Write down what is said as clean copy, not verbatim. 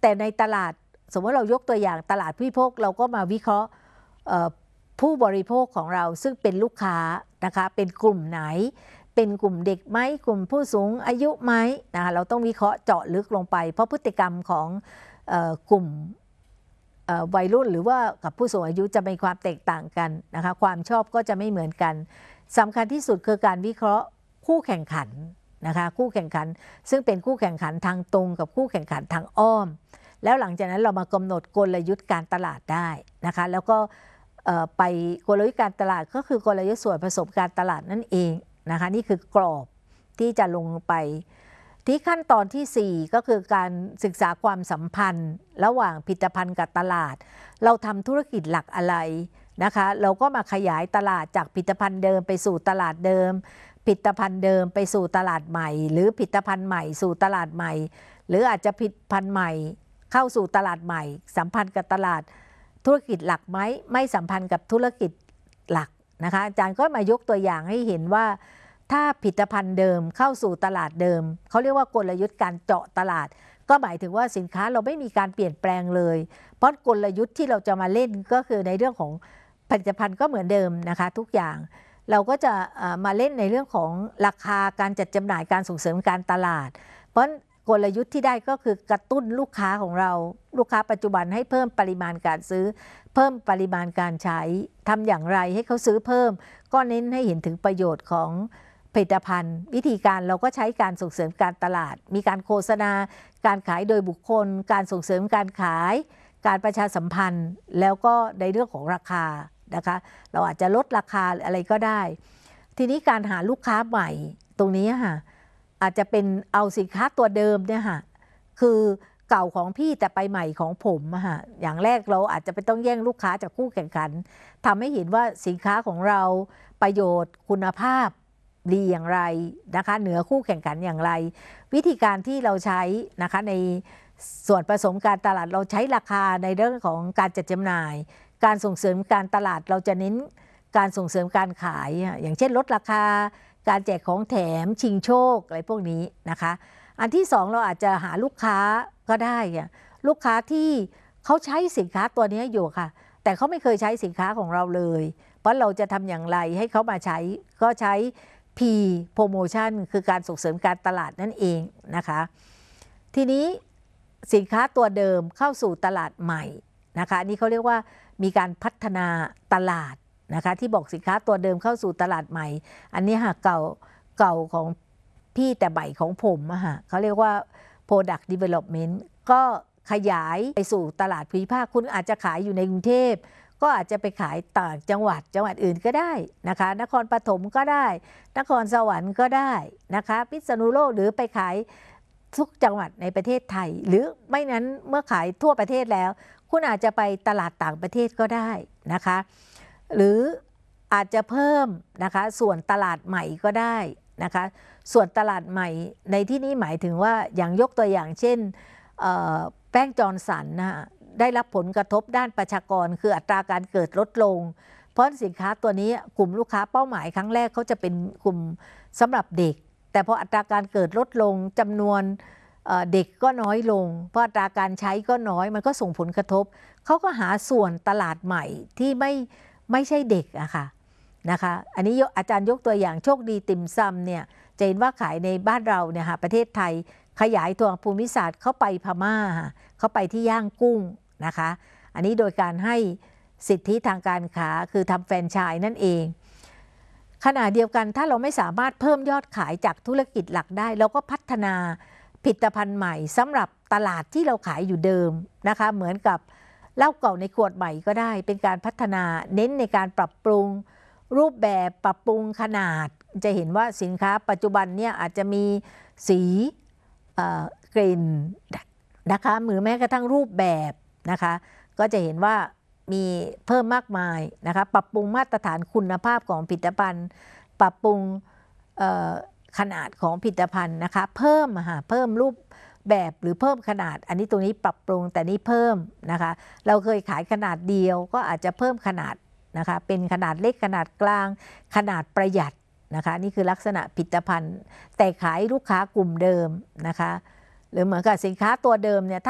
แต่ในตลาดสมมติเรายกตัวอย่างตลาดผู้บริโภคเราก็มาวิเคราะห์ผู้บริโภคของเราซึ่งเป็นลูกค้านะคะเป็นกลุ่มไหนเป็นกลุ่มเด็กไหมกลุ่มผู้สูงอายุไหมนะคะเราต้องวิเคราะห์เจาะลึกลงไปเพราะพฤติกรรมของกลุ่มวัยรุ่นหรือว่ากับผู้สูงอายุจะมีความแตกต่างกันนะคะความชอบก็จะไม่เหมือนกันสำคัญที่สุดคือการวิเคราะห์คู่แข่งขันนะคะคู่แข่งขันซึ่งเป็นคู่แข่งขันทางตรงกับคู่แข่งขันทางอ้อมแล้วหลังจากนั้นเรามากำหนดกลยุทธ์การตลาดได้นะคะแล้วก็ไปกลยุทธ์การตลาดก็คือกลยุทธ์ส่วนผสมการตลาดนั่นเองนะคะนี่คือกรอบที่จะลงไปที่ขั้นตอนที่4ก็คือการศึกษาความสัมพันธ์ระหว่างผลิตภัณฑ์กับตลาดเราทำธุรกิจหลักอะไรนะคะเราก็มาขยายตลาดจากผลิตภัณฑ์เดิมไปสู่ตลาดเดิมผลิตภัณฑ์เดิมไปสู่ตลาดใหม่หรือผลิตภัณฑ์ใหม่สู่ตลาดใหม่หรืออาจจะผลิตภัณฑ์ใหม่เข้าสู่ตลาดใหม่สัมพันธ์กับตลาดธุรกิจหลักไหมไม่สัมพันธ์กับธุรกิจหลักนะคะอาจารย์ก็มายกตัวอย่างให้เห็นว่าถ้าผลิตภัณฑ์เดิมเข้าสู่ตลาดเดิมเขาเรียกว่ากลยุทธ์การเจาะตลาดก็หมายถึงว่าสินค้าเราไม่มีการเปลี่ยนแปลงเลยเพราะกลยุทธ์ที่เราจะมาเล่นก็คือในเรื่องของผลิตภัณฑ์ก็เหมือนเดิมนะคะทุกอย่างเราก็จะมาเล่นในเรื่องของราคาการจัดจำหน่ายการส่งเสริมการตลาดเพราะกลยุทธ์ที่ได้ก็คือกระตุ้นลูกค้าของเราลูกค้าปัจจุบันให้เพิ่มปริมาณการซื้อเพิ่มปริมาณการใช้ทำอย่างไรให้เขาซื้อเพิ่มก็เน้นให้เห็นถึงประโยชน์ของผลิตภัณฑ์วิธีการเราก็ใช้การส่งเสริมการตลาดมีการโฆษณาการขายโดยบุคคลการส่งเสริมการขายการประชาสัมพันธ์แล้วก็ในเรื่องของราคานะคะเราอาจจะลดราคาอะไรก็ได้ทีนี้การหาลูกค้าใหม่ตรงนี้ค่ะอาจจะเป็นเอาสินค้าตัวเดิมเนี่ยค่ะคือเก่าของพี่แต่ไปใหม่ของผมค่ะอย่างแรกเราอาจจะไปต้องแย่งลูกค้าจากคู่แข่งขันทำให้เห็นว่าสินค้าของเราประโยชน์คุณภาพดีอย่างไรนะคะเหนือคู่แข่งขันอย่างไรวิธีการที่เราใช้นะคะในส่วนผสมการตลาดเราใช้ราคาในเรื่องของการจัดจำหน่ายการส่งเสริมการตลาดเราจะเน้นการส่งเสริมการขายอย่างเช่นลดราคาการแจกของแถมชิงโชคอะไรพวกนี้นะคะอันที่2เราอาจจะหาลูกค้าก็ได้ลูกค้าที่เขาใช้สินค้าตัวนี้อยู่ค่ะแต่เขาไม่เคยใช้สินค้าของเราเลยเพราะเราจะทำอย่างไรให้เขามาใช้ก็ใช้ P promotion คือการส่งเสริมการตลาดนั่นเองนะคะทีนี้สินค้าตัวเดิมเข้าสู่ตลาดใหม่นะคะนี่เขาเรียกว่ามีการพัฒนาตลาดนะคะที่บอกสินค้าตัวเดิมเข้าสู่ตลาดใหม่อันนี้ค่ะเก่าของพี่แต่ใหม่ของผมค่ะเขาเรียกว่า product development ก็ขยายไปสู่ตลาดภูมิภาคคุณอาจจะขายอยู่ในกรุงเทพก็อาจจะไปขายต่างจังหวัดอื่นก็ได้นะคะนครปฐมก็ได้นครสวรรค์ก็ได้นะคะพิษณุโลกหรือไปขายทุกจังหวัดในประเทศไทยหรือไม่นั้นเมื่อขายทั่วประเทศแล้วคุณอาจจะไปตลาดต่างประเทศก็ได้นะคะหรืออาจจะเพิ่มนะคะส่วนตลาดใหม่ก็ได้นะคะส่วนตลาดใหม่ในที่นี้หมายถึงว่าอย่างยกตัวอย่างเช่นแป้งจอร์นสันนะได้รับผลกระทบด้านประชากรคืออัตราการเกิดลดลงเพราะสินค้าตัวนี้กลุ่มลูกค้าเป้าหมายครั้งแรกเขาจะเป็นกลุ่มสำหรับเด็กแต่พออัตราการเกิดลดลงจำนวนเด็กก็น้อยลงเพราะอัตราการใช้ก็น้อยมันก็ส่งผลกระทบเขาก็หาส่วนตลาดใหม่ที่ไม่ใช่เด็กอะค่ะนะคะอันนี้อาจารย์ยกตัวอย่างโชคดีติ่มซำเนี่ยจะเห็นว่าขายในบ้านเราเนี่ยค่ะประเทศไทยขยายตัวภูมิศาสตร์เข้าไปพม่าเข้าไปที่ย่างกุ้งนะคะอันนี้โดยการให้สิทธิทางการค้าคือทำแฟรนไชส์นั่นเองขณะเดียวกันถ้าเราไม่สามารถเพิ่มยอดขายจากธุรกิจหลักได้เราก็พัฒนาผลิตภัณฑ์ใหม่สำหรับตลาดที่เราขายอยู่เดิมนะคะเหมือนกับเหล้าเก่าในขวดใหม่ก็ได้เป็นการพัฒนาเน้นในการปรับปรุงรูปแบบปรับปรุงขนาดจะเห็นว่าสินค้าปัจจุบันเนี่ยอาจจะมีสีกลิ่นนะคะหรือแม้กระทั่งรูปแบบนะคะก็จะเห็นว่ามีเพิ่มมากมายนะคะปรับปรุงมาตรฐานคุณภาพของผลิตภัณฑ์ปรับปรุงขนาดของผลิตภัณฑ์นะคะเพิ่มรูปแบบหรือเพิ่มขนาดอันนี้ตรงนี้ปรับปรุงแต่นี้เพิ่มนะคะเราเคยขายขนาดเดียวก็อาจจะเพิ่มขนาดนะคะเป็นขนาดเล็กขนาดกลางขนาดประหยัดนะคะนี่คือลักษณะผลิตภัณฑ์แต่ขายลูกค้ากลุ่มเดิมนะคะหรือเหมือนกับสินค้าตัวเดิมเนี่ย